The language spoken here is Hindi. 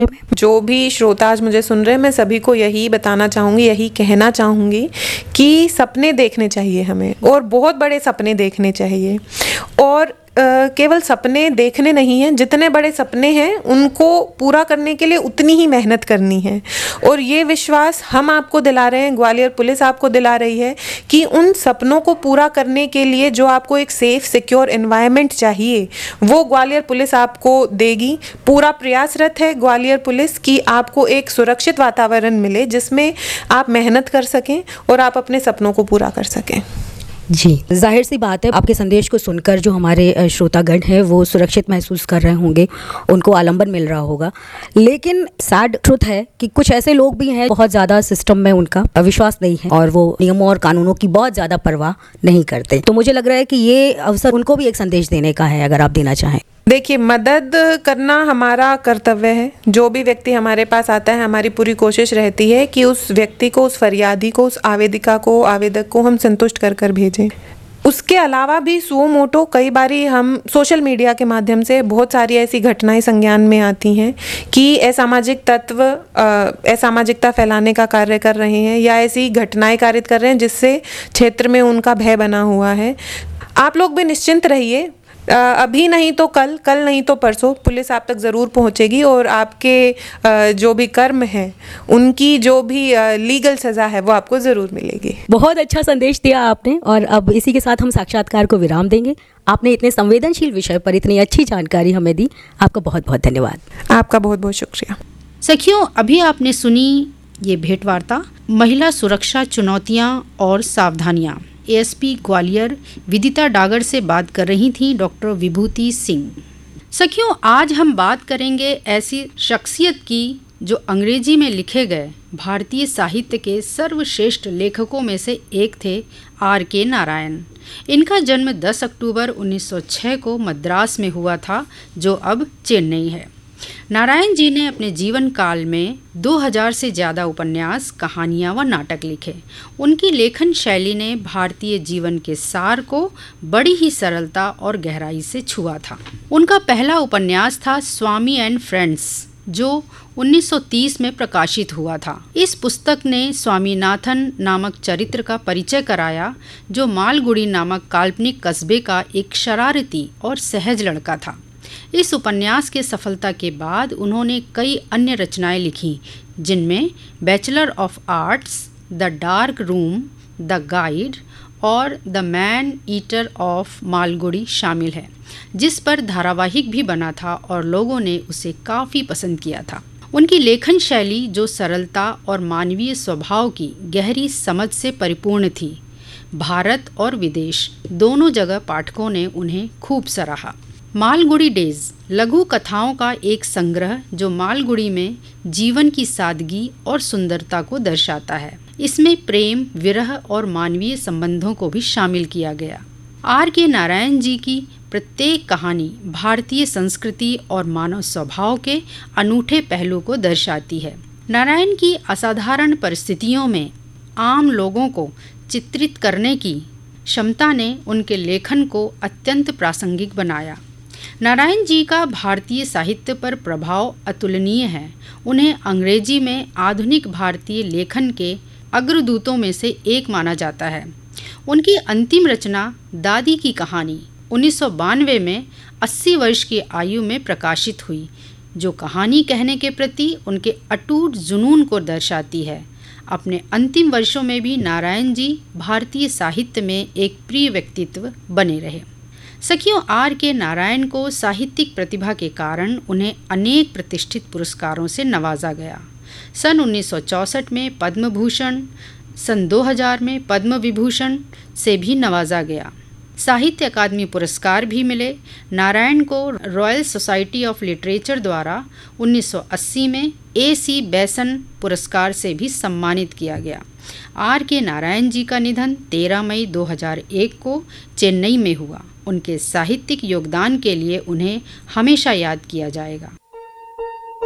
जो भी श्रोता आज मुझे सुन रहे हैं, मैं सभी को यही बताना चाहूँगी, यही कहना चाहूँगी कि सपने देखने चाहिए हमें, और बहुत बड़े सपने देखने चाहिए। और केवल सपने देखने नहीं हैं, जितने बड़े सपने हैं उनको पूरा करने के लिए उतनी ही मेहनत करनी है। और ये विश्वास हम आपको दिला रहे हैं, ग्वालियर पुलिस आपको दिला रही है कि उन सपनों को पूरा करने के लिए जो आपको एक सेफ सिक्योर एनवायरनमेंट चाहिए, वो ग्वालियर पुलिस आपको देगी। पूरा प्रयासरत है ग्वालियर पुलिस कि आपको एक सुरक्षित वातावरण मिले जिसमें आप मेहनत कर सकें और आप अपने सपनों को पूरा कर सकें। जी, जाहिर सी बात है, आपके संदेश को सुनकर जो हमारे श्रोतागण हैं वो सुरक्षित महसूस कर रहे होंगे, उनको आलंबन मिल रहा होगा। लेकिन सैड ट्रुथ है कि कुछ ऐसे लोग भी हैं, बहुत ज़्यादा सिस्टम में उनका विश्वास नहीं है और वो नियमों और कानूनों की बहुत ज़्यादा परवाह नहीं करते। तो मुझे लग रहा है कि ये अवसर उनको भी एक संदेश देने का है, अगर आप देना चाहें। देखिए, मदद करना हमारा कर्तव्य है। जो भी व्यक्ति हमारे पास आता है, हमारी पूरी कोशिश रहती है कि उस व्यक्ति को, उस फरियादी को, उस आवेदिका को, आवेदक को हम संतुष्ट कर कर भेजें। उसके अलावा भी सुओ मोटो कई बारी हम सोशल मीडिया के माध्यम से बहुत सारी ऐसी घटनाएं संज्ञान में आती हैं कि असामाजिक तत्व असामाजिकता फैलाने का कार्य कर रहे हैं या ऐसी घटनाएं कारित कर रहे हैं जिससे क्षेत्र में उनका भय बना हुआ है। आप लोग भी निश्चिंत रहिए, अभी नहीं तो कल, कल नहीं तो परसों पुलिस आप तक ज़रूर पहुंचेगी और आपके जो भी कर्म हैं उनकी जो भी लीगल सज़ा है वो आपको ज़रूर मिलेगी। बहुत अच्छा संदेश दिया आपने, और अब इसी के साथ हम साक्षात्कार को विराम देंगे। आपने इतने संवेदनशील विषय पर इतनी अच्छी जानकारी हमें दी, आपका बहुत बहुत धन्यवाद। आपका बहुत बहुत शुक्रिया। सखियों, अभी आपने सुनी ये भेंटवार्ता महिला सुरक्षा चुनौतियाँ और सावधानियाँ। एएसपी ग्वालियर विदिता डागर से बात कर रही थी डॉक्टर विभूति सिंह। सखियों, आज हम बात करेंगे ऐसी शख्सियत की जो अंग्रेजी में लिखे गए भारतीय साहित्य के सर्वश्रेष्ठ लेखकों में से एक थे, R.K. नारायण। इनका जन्म 10 अक्टूबर 1906 को मद्रास में हुआ था, जो अब चेन्नई है। नारायण जी ने अपने जीवन काल में 2000 से ज़्यादा उपन्यास, कहानियाँ व नाटक लिखे। उनकी लेखन शैली ने भारतीय जीवन के सार को बड़ी ही सरलता और गहराई से छुआ था। उनका पहला उपन्यास था स्वामी एंड फ्रेंड्स, जो 1930 में प्रकाशित हुआ था। इस पुस्तक ने स्वामीनाथन नामक चरित्र का परिचय कराया, जो मालगुड़ी नामक काल्पनिक कस्बे का एक शरारती और सहज लड़का था। इस उपन्यास के सफलता के बाद उन्होंने कई अन्य रचनाएं लिखीं, जिनमें bachelor of arts, the dark room, the guide और the man eater of Malgudi शामिल है, जिस पर धारावाहिक भी बना था और लोगों ने उसे काफ़ी पसंद किया था। उनकी लेखन शैली जो सरलता और मानवीय स्वभाव की गहरी समझ से परिपूर्ण थी। भारत और विदेश दोनों जगह पाठकों ने उन्हें खूब सराहा। मालगुड़ी डेज लघु कथाओं का एक संग्रह जो मालगुड़ी में जीवन की सादगी और सुंदरता को दर्शाता है। इसमें प्रेम, विरह और मानवीय संबंधों को भी शामिल किया गया। R.K. नारायण जी की प्रत्येक कहानी भारतीय संस्कृति और मानव स्वभाव के अनूठे पहलू को दर्शाती है। नारायण की असाधारण परिस्थितियों में आम लोगों को चित्रित करने की क्षमता ने उनके लेखन को अत्यंत प्रासंगिक बनाया। नारायण जी का भारतीय साहित्य पर प्रभाव अतुलनीय है। उन्हें अंग्रेजी में आधुनिक भारतीय लेखन के अग्रदूतों में से एक माना जाता है। उनकी अंतिम रचना दादी की कहानी 1992 में 80 वर्ष की आयु में प्रकाशित हुई, जो कहानी कहने के प्रति उनके अटूट जुनून को दर्शाती है। अपने अंतिम वर्षों में भी नारायण जी भारतीय साहित्य में एक प्रिय व्यक्तित्व बने रहे। सखियों, R.K. नारायण को साहित्यिक प्रतिभा के कारण उन्हें अनेक प्रतिष्ठित पुरस्कारों से नवाजा गया। सन 1964 में पद्म भूषण, सन 2000 में पद्म विभूषण से भी नवाजा गया। साहित्य अकादमी पुरस्कार भी मिले। नारायण को रॉयल सोसाइटी ऑफ लिटरेचर द्वारा 1980 में A.C. बेसन पुरस्कार से भी सम्मानित किया गया। R.K. नारायण जी का निधन 13 मई 2001 को चेन्नई में हुआ। उनके साहित्यिक योगदान के लिए उन्हें हमेशा याद किया जाएगा।